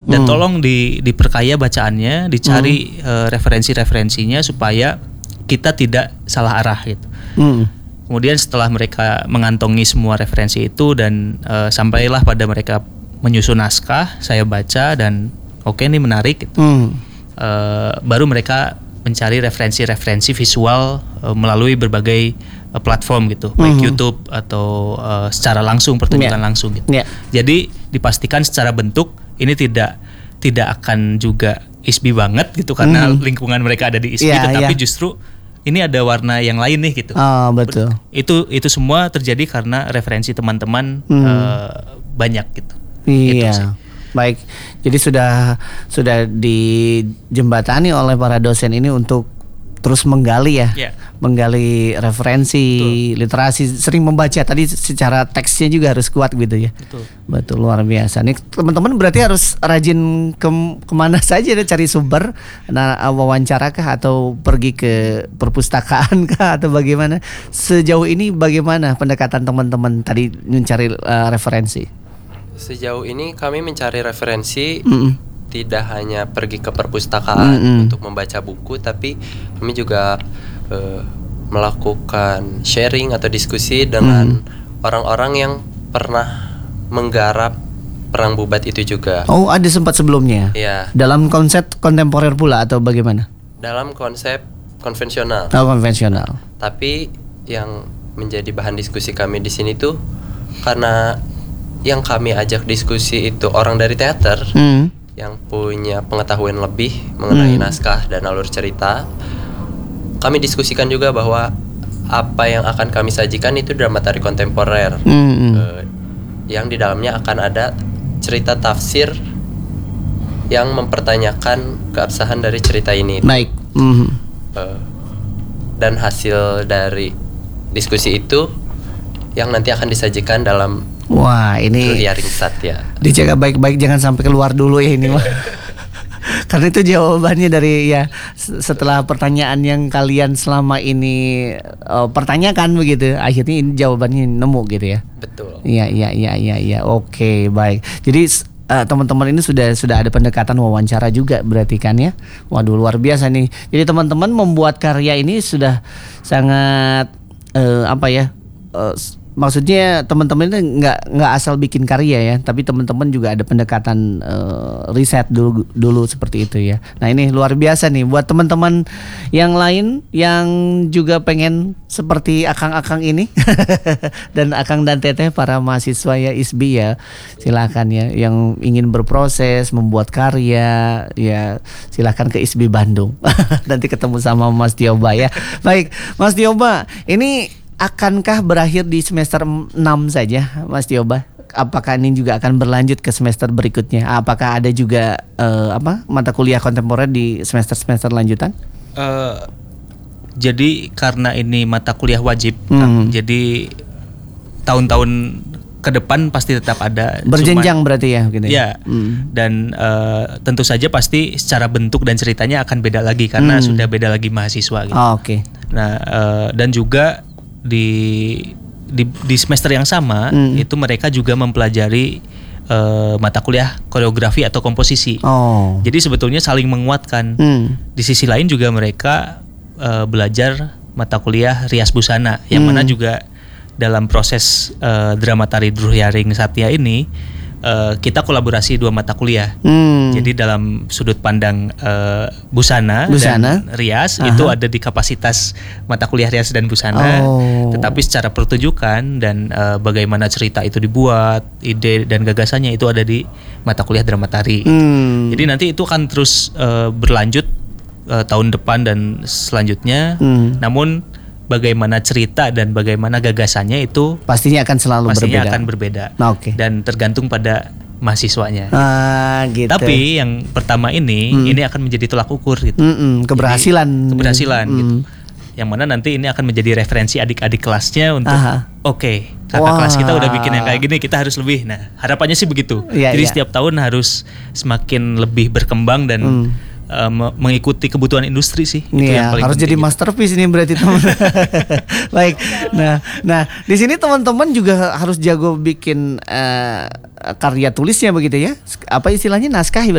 dan tolong diperkaya bacaannya, dicari referensi-referensinya supaya kita tidak salah arah gitu. Kemudian setelah mereka mengantongi semua referensi itu dan sampailah pada mereka menyusun naskah, saya baca dan oke, ini menarik gitu. Baru mereka mencari referensi-referensi visual melalui berbagai platform gitu, baik YouTube atau secara langsung pertunjukan langsung gitu. Jadi dipastikan secara bentuk ini tidak akan juga ISBI banget gitu karena lingkungan mereka ada di ISBI, tetapi justru ini ada warna yang lain nih gitu. Betul. Itu semua terjadi karena referensi teman-teman banyak gitu. Iya. Gitu sih. Baik, jadi sudah dijembatani oleh para dosen ini untuk terus menggali menggali referensi, literasi, sering membaca tadi secara teksnya juga harus kuat gitu ya. Betul, luar biasa. Nih teman-teman berarti harus rajin kemana saja deh cari sumber, wawancara kah atau pergi ke perpustakaan kah atau bagaimana? Sejauh ini bagaimana pendekatan teman-teman tadi mencari referensi? Sejauh ini kami mencari referensi tidak hanya pergi ke perpustakaan untuk membaca buku, tapi kami juga melakukan sharing atau diskusi dengan orang-orang yang pernah menggarap Perang Bubat itu juga. Oh, ada sempat sebelumnya? Iya. Dalam konsep kontemporer pula atau bagaimana? Dalam konsep konvensional. Oh, konvensional. Tapi yang menjadi bahan diskusi kami di sini tuh karena yang kami ajak diskusi itu orang dari teater yang punya pengetahuan lebih mengenai naskah dan alur cerita. Kami diskusikan juga bahwa apa yang akan kami sajikan itu drama tari kontemporer, yang di dalamnya akan ada cerita tafsir yang mempertanyakan keabsahan dari cerita ini. Baik. Dan hasil dari diskusi itu yang nanti akan disajikan dalam ini Satya. Dijaga baik-baik, jangan sampai keluar dulu ya ini mah. Karena itu jawabannya dari setelah pertanyaan yang kalian selama ini pertanyakan begitu, akhirnya ini jawabannya nemu gitu ya. Betul. Iya. Oke, baik. Jadi teman-teman ini sudah ada pendekatan wawancara juga berarti kan ya. Waduh, luar biasa nih. Jadi teman-teman membuat karya ini sudah sangat maksudnya teman-teman itu nggak asal bikin karya ya, tapi teman-teman juga ada pendekatan riset dulu seperti itu ya. Nah ini luar biasa nih buat teman-teman yang lain yang juga pengen seperti akang-akang ini dan akang dan teteh para mahasiswa ya ISBI ya, silakan ya yang ingin berproses membuat karya ya silakan ke ISBI Bandung. Nanti ketemu sama Mas Dioba ya. Baik Mas Dioba, ini akankah berakhir di semester 6 saja Mas Dioba? Apakah ini juga akan berlanjut ke semester berikutnya? Apakah ada juga mata kuliah kontemporer di semester-semester lanjutan? Jadi karena ini mata kuliah wajib, jadi tahun-tahun ke depan pasti tetap ada. Berjenjang berarti ya? Gitu ya. Dan tentu saja pasti secara bentuk dan ceritanya akan beda lagi karena sudah beda lagi mahasiswa gitu. Oke. Nah dan juga di semester yang sama itu mereka juga mempelajari mata kuliah koreografi atau komposisi. Jadi sebetulnya saling menguatkan. Di sisi lain juga mereka belajar mata kuliah rias busana yang mana juga dalam proses drama tari Druhyaring Satya ini kita kolaborasi 2 mata kuliah. Jadi dalam sudut pandang busana dan rias itu ada di kapasitas mata kuliah rias dan busana. Tetapi secara pertunjukan dan bagaimana cerita itu dibuat, ide dan gagasannya itu ada di mata kuliah drama tari. Jadi nanti itu akan terus berlanjut tahun depan dan selanjutnya. Namun bagaimana cerita dan bagaimana gagasannya itu pastinya akan berbeda. Dan tergantung pada mahasiswanya. Gitu. Tapi yang pertama ini akan menjadi tolak ukur gitu. Keberhasilan gitu. Yang mana nanti ini akan menjadi referensi adik-adik kelasnya untuk kakak kelas kita udah bikin yang kayak gini, kita harus lebih. Nah, harapannya sih begitu. Jadi setiap tahun harus semakin lebih berkembang dan mengikuti kebutuhan industri sih. Itu yang paling harus penting jadi masterpiece ini berarti teman. Baik. Nah di sini teman-teman juga harus jago bikin karya tulisnya begitu ya. Apa istilahnya naskah